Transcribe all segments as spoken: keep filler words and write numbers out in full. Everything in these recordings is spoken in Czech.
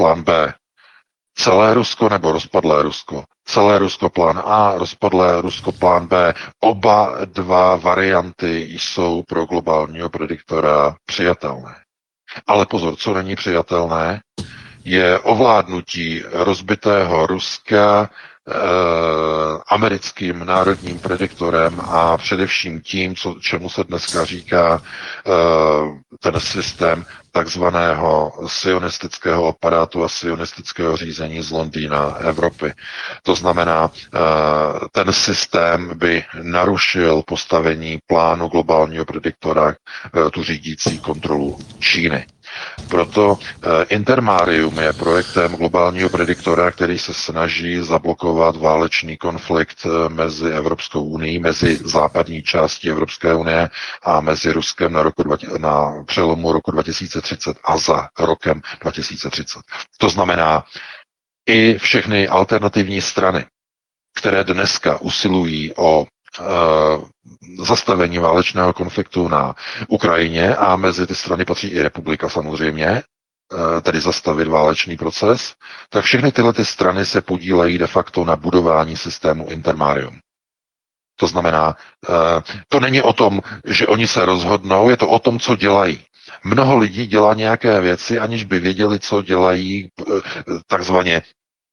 plán B. Celé Rusko nebo rozpadlé Rusko? Celé Rusko plán A, rozpadlé Rusko plán B. Oba dva varianty jsou pro globálního prediktora přijatelné. Ale pozor, co není přijatelné, je ovládnutí rozbitého Ruska eh, americkým národním prediktorem a především tím, co, čemu se dneska říká eh, ten systém takzvaného sionistického aparátu a sionistického řízení z Londýna Evropy. To znamená, eh, ten systém by narušil postavení plánu globálního prediktora, eh, tu řídící kontrolu Číny. Proto Intermarium je projektem globálního prediktora, který se snaží zablokovat válečný konflikt mezi Evropskou unií, mezi západní částí Evropské unie a mezi Ruskem na, roku, na přelomu roku dva tisíce třicet a za rokem dva tisíce třicet. To znamená, i všechny alternativní strany, které dneska usilují o zastavení válečného konfliktu na Ukrajině a mezi ty strany patří i republika samozřejmě, tedy zastavit válečný proces, tak všechny tyhle ty strany se podílejí de facto na budování systému Intermarium. To znamená, to není o tom, že oni se rozhodnou, je to o tom, co dělají. Mnoho lidí dělá nějaké věci, aniž by věděli, co dělají takzvaně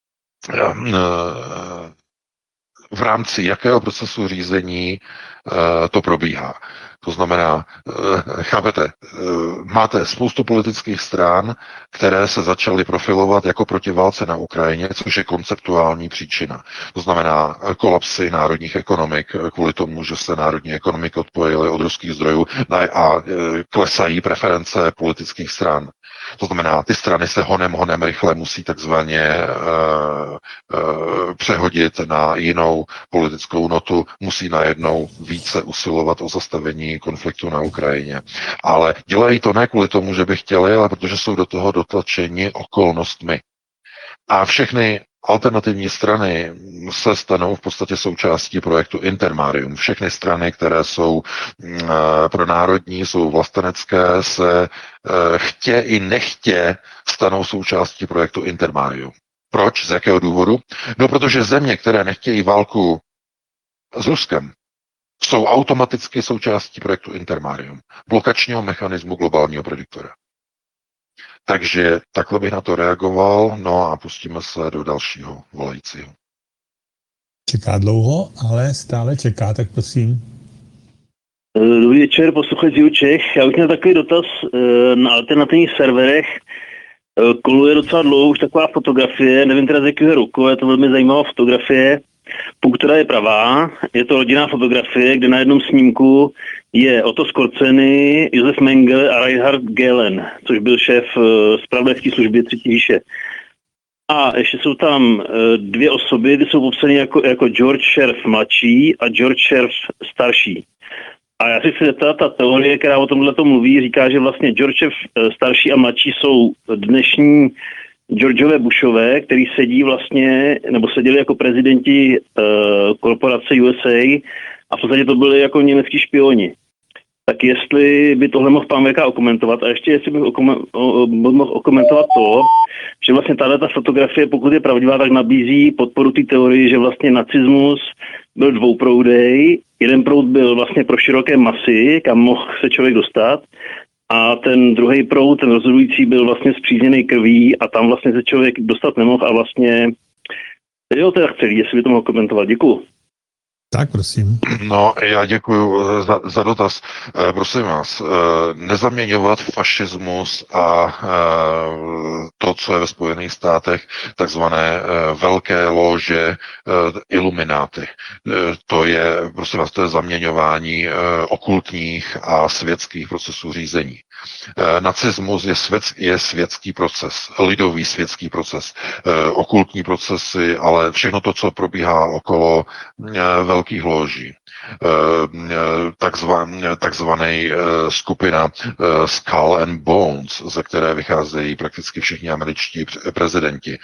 v rámci jakého procesu řízení to probíhá. To znamená, chápete, máte spoustu politických stran, které se začaly profilovat jako proti válce na Ukrajině, což je konceptuální příčina. To znamená kolapsy národních ekonomik kvůli tomu, že se národní ekonomiky odpojily od ruských zdrojů a klesají preference politických stran. To znamená, ty strany se honem, honem rychle musí takzvaně uh, uh, přehodit na jinou politickou notu, musí najednou více usilovat o zastavení konfliktu na Ukrajině. Ale dělají to ne kvůli tomu, že by chtěli, ale protože jsou do toho dotlačeni okolnostmi. A všechny alternativní strany se stanou v podstatě součástí projektu Intermarium. Všechny strany, které jsou uh, pronárodní, jsou vlastenecké, se uh, chtě i nechtě stanou součástí projektu Intermarium. Proč? Z jakého důvodu? No, protože země, které nechtějí válku s Ruskem, jsou automaticky součástí projektu Intermarium, blokačního mechanismu globálního prediktora. Takže takhle bych na to reagoval, no a pustíme se do dalšího volajícího. Čeká dlouho, ale stále čeká, tak prosím. Dobrý večer, posluchač z Čech. Já bych měl takový dotaz. Na alternativních serverech koluje docela dlouho už taková fotografie, nevím teda z jakého roku, je to velmi zajímavá fotografie. Pokud teda je pravá, je to rodinná fotografie, kde na jednom snímku je Otto Skorzeny, Josef Mengele a Reinhard Gehlen, což byl šéf zpravodajské služby Třetí říše. A ještě jsou tam dvě osoby, ty jsou popsané jako, jako George Sheriff mladší a George Sheriff starší. A já si chci zeptat, ta teorie, která o tomhle mluví, říká, že vlastně George Sheriff starší a mladší jsou dnešní Georgeové Bushové, který sedí vlastně, nebo seděli jako prezidenti uh, korporace U S A a v podstatě to byli jako německý špioni. Tak jestli by tohle mohl pán V K okomentovat a ještě jestli bych okome- o, mohl okomentovat to, že vlastně tato fotografie, pokud je pravdivá, tak nabízí podporu té teorii, že vlastně nacismus byl dvouproudej. Jeden proud byl vlastně pro široké masy, kam mohl se člověk dostat, a ten druhý proud, ten rozhodující, byl vlastně spřízněný krví a tam vlastně se člověk dostat nemohl a vlastně, jo, teda chci, jestli by to mohl komentovat. Děkuju. Tak, prosím. No, já děkuji za, za dotaz. E, prosím vás, e, nezaměňovat fašismus a e, to, co je ve Spojených státech, takzvané e, velké lože e, ilumináty. E, to je, prosím vás, to je zaměňování e, okultních a světských procesů řízení. E, nacismus je, svět, je světský proces, lidový světský proces, e, okultní procesy, ale všechno to, co probíhá okolo e, velkých loží. Takzvan, takzvaný skupina Skull and Bones, ze které vycházejí prakticky všichni američtí prezidenti.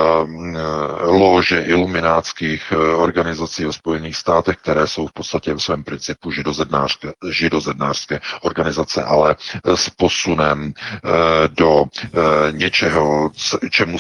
Lože iluminátských organizací ve Spojených státech, které jsou v podstatě v svém principu židozednářské, židozednářské organizace, ale s posunem do něčeho, čemu